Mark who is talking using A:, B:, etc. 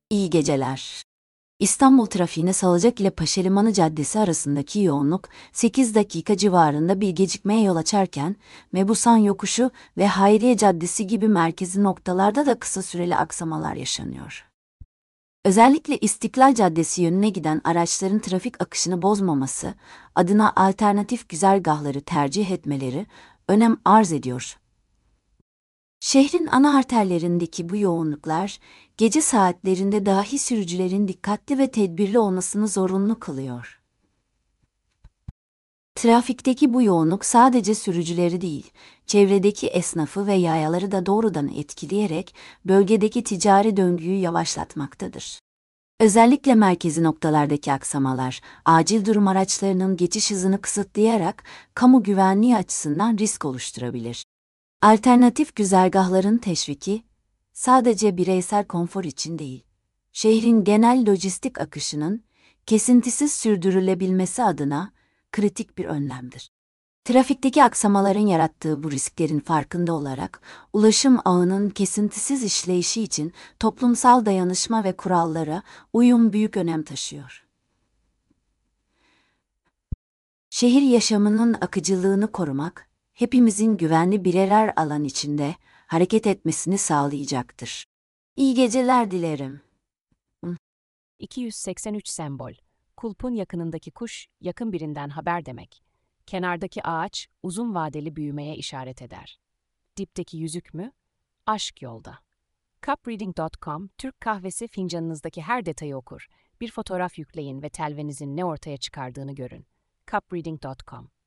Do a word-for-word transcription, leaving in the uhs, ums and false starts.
A: İyi geceler. İstanbul trafiğine Salıncak ile Paşalimanı Caddesi arasındaki yoğunluk sekiz dakika civarında bir gecikmeye yol açarken, Mebusan Yokuşu ve Hayriye Caddesi gibi merkezi noktalarda da kısa süreli aksamalar yaşanıyor. Özellikle İstiklal Caddesi yönüne giden araçların trafik akışını bozmaması adına alternatif güzergahları tercih etmeleri önem arz ediyor. Şehrin ana arterlerindeki bu yoğunluklar, gece saatlerinde dahi sürücülerin dikkatli ve tedbirli olmasını zorunlu kılıyor. Trafikteki bu yoğunluk sadece sürücüleri değil, çevredeki esnafı ve yayaları da doğrudan etkileyerek bölgedeki ticari döngüyü yavaşlatmaktadır. Özellikle merkezi noktalardaki aksamalar, acil durum araçlarının geçiş hızını kısıtlayarak kamu güvenliği açısından risk oluşturabilir. Alternatif güzergahların teşviki, sadece bireysel konfor için değil, şehrin genel lojistik akışının kesintisiz sürdürülebilmesi adına kritik bir önlemdir. Trafikteki aksamaların yarattığı bu risklerin farkında olarak, ulaşım ağının kesintisiz işleyişi için toplumsal dayanışma ve kurallara uyum büyük önem taşıyor. Şehir yaşamının akıcılığını korumak, hepimizin güvenli birer alan içinde hareket etmesini sağlayacaktır. İyi geceler dilerim.
B: iki yüz seksen üç sembol. Kulpun yakınındaki kuş, yakın birinden haber demek. Kenardaki ağaç, uzun vadeli büyümeye işaret eder. Dipteki yüzük mü? Aşk yolda. cupreading nokta com, Türk kahvesi fincanınızdaki her detayı okur. Bir fotoğraf yükleyin ve telvenizin ne ortaya çıkardığını görün. cupreading nokta com